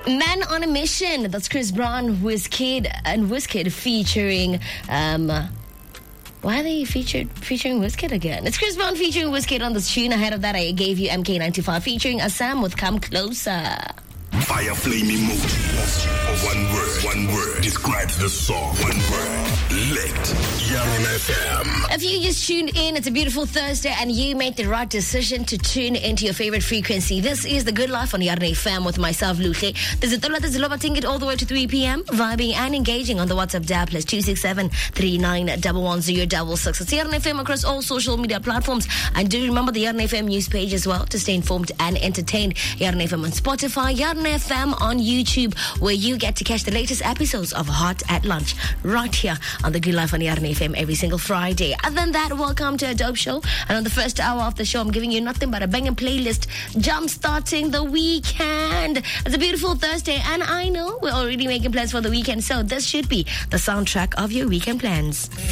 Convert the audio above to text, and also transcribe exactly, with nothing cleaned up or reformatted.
Man on a Mission. That's Chris Brown, Wizkid, and Wizkid featuring. Um, why are they featured featuring Wizkid again? It's Chris Brown featuring Wizkid on this tune. Ahead of that, I gave you M K ninety-five featuring Assam with Come Closer. Fire flame emoji. One word, one word describes the song. One word. Lit. Yarn F M. If you just tuned in, it's a beautiful Thursday and you made the right decision to tune into your favorite frequency. This is The Good Life on Yarn F M with myself, Luhle. There's a Tola, there's a Lobating it all the way to three p.m. Vibing and engaging on the WhatsApp D A B plus two six seven, three nine one one zero six six. It's Yarn F M across all social media platforms. And do remember the Yarn F M news page as well to stay informed and entertained. Yarn F M on Spotify, Yarn F M on YouTube, where you get to catch the latest episodes of Hot at Lunch right here on The Good Life on Yarn F M every single Friday. Other than that, welcome to a dope show. And on the first hour of the show, I'm giving you nothing but a banging playlist jump-starting the weekend. It's a beautiful Thursday, and I know we're already making plans for the weekend, so this should be the soundtrack of your weekend plans.